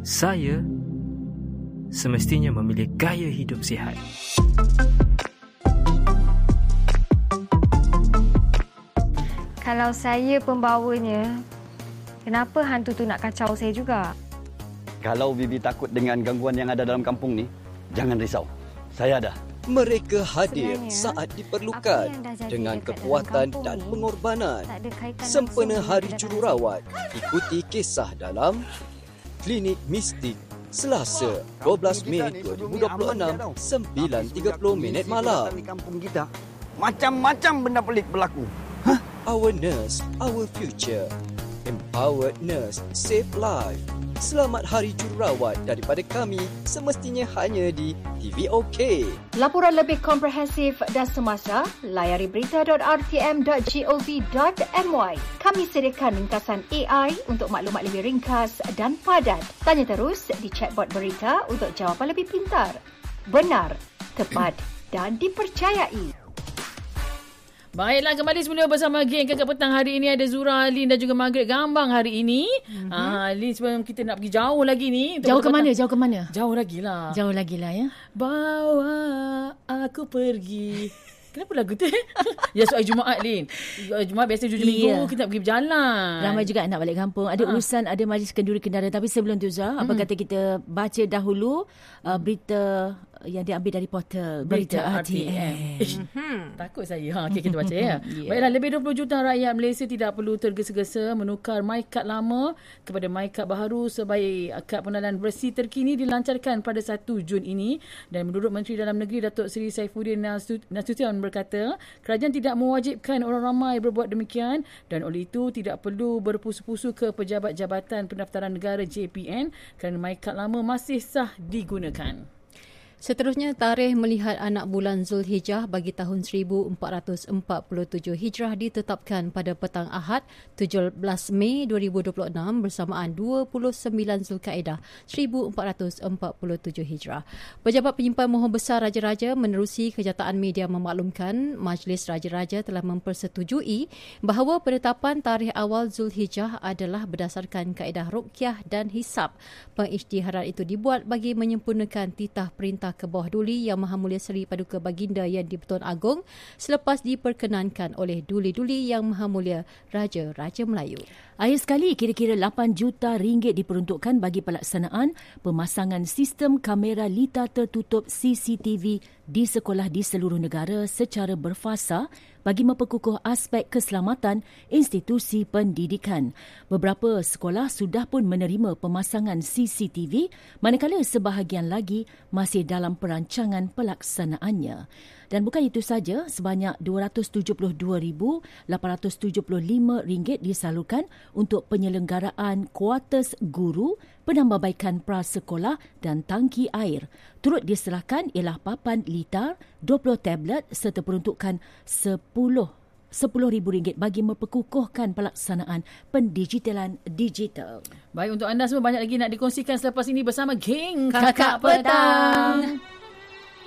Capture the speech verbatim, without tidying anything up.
saya semestinya memilih gaya hidup sihat. Kalau saya pembawanya, kenapa hantu tu nak kacau saya juga? Kalau Bibi takut dengan gangguan yang ada dalam kampung ni, jangan risau. Saya ada. Mereka hadir Sebenarnya, saat diperlukan dengan kekuatan dan ni, pengorbanan. tak ada kaitan Sempena langsung Hari dengan Jururawat, ikuti kisah dalam Klinik Mistik Selasa dua belas Mei dua ribu dua puluh enam, sembilan tiga puluh minit malam. Di kampung kita, macam-macam benda pelik berlaku. Our Nurse, Our Future. Empowered Nurse, Save Life. Selamat Hari Jururawat daripada kami, semestinya hanya di T V OK. Laporan lebih komprehensif dan semasa, layari berita dot r t m dot gov dot m y. Kami sediakan ringkasan A I untuk maklumat lebih ringkas dan padat. Tanya terus di chatbot berita untuk jawapan lebih pintar, benar, tepat dan dipercayai. Baiklah, kembali semula bersama geng Kakak Petang. Hari ini ada Zura, Lin dan juga Margaret Gambang hari ini. Mm-hmm. Ah, Lin, sebelum kita nak pergi jauh lagi ni. Jauh ke mana? Jauh ke mana? Jauh lagi lah. Jauh lagi lah ya. Bawa aku pergi. Kenapa lagu tu? Ya, soal Jumaat, Lin. Jumaat biasa tujuh minggu yeah. kita nak pergi berjalan. Ramai juga nak balik kampung. Ada uh-huh. urusan, ada majlis kenduri kendaraan. Tapi sebelum tu, Zah, mm. apa kata kita baca dahulu uh, berita yang diambil dari portal Berita, Berita R T M. Mm-hmm. Takut saya. Ha, okay, kita baca ya. yeah. Baiklah, lebih dua puluh juta rakyat Malaysia tidak perlu tergesa-gesa menukar MyKad lama kepada MyKad baharu sebaik kad pengenalan bersih terkini dilancarkan pada satu Jun ini. Dan menurut Menteri Dalam Negeri Datuk Seri Saifuddin Nasution berkata, kerajaan tidak mewajibkan orang ramai berbuat demikian dan oleh itu tidak perlu berpusu-pusu ke pejabat Jabatan Pendaftaran Negara J P N kerana MyKad lama masih sah digunakan. Seterusnya, tarikh melihat anak bulan Zulhijjah bagi tahun seribu empat ratus empat puluh tujuh Hijrah ditetapkan pada petang Ahad tujuh belas Mei dua ribu dua puluh enam bersamaan dua puluh sembilan Zulkaedah seribu empat ratus empat puluh tujuh Hijrah. Pejabat Penyimpan Mohon Besar Raja-Raja menerusi kenyataan media memaklumkan Majlis Raja-Raja telah mempersetujui bahawa penetapan tarikh awal Zulhijjah adalah berdasarkan kaedah ruqyah dan hisab. Pengisytiharan itu dibuat bagi menyempurnakan titah perintah ke bawah Duli Yang Maha Mulia Seri Paduka Baginda Yang di-Pertuan Agong selepas diperkenankan oleh Duli-Duli Yang Maha Mulia Raja-Raja Melayu. Akhir sekali, kira-kira lapan juta ringgit diperuntukkan bagi pelaksanaan pemasangan sistem kamera lita tertutup C C T V di sekolah di seluruh negara secara berfasa bagi memperkukuh aspek keselamatan institusi pendidikan. Beberapa sekolah sudah pun menerima pemasangan C C T V, manakala sebahagian lagi masih dalam perancangan pelaksanaannya. Dan bukan itu saja, sebanyak dua ratus tujuh puluh dua ribu lapan ratus tujuh puluh lima ringgit disalurkan untuk penyelenggaraan kuartus guru, penambahbaikan prasekolah dan tangki air. Turut diserahkan ialah papan litar, dua puluh tablet serta peruntukan sepuluh ribu ringgit bagi memperkukuhkan pelaksanaan pendigitalan digital. Baik, untuk anda semua banyak lagi nak dikongsikan selepas ini bersama geng Kakak Petang.